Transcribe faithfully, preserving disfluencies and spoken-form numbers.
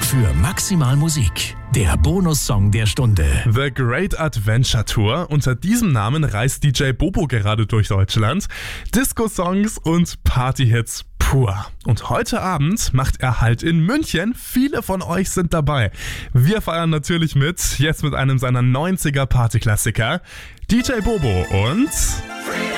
für Maximal Musik. Der Bonussong der Stunde. The Great Adventure Tour. Unter diesem Namen reist D J Bobo gerade durch Deutschland. Disco-Songs und Party-Hits pur. Und heute Abend macht er Halt in München. Viele von euch sind dabei. Wir feiern natürlich mit, jetzt mit einem seiner neunziger Partyklassiker. D J Bobo und...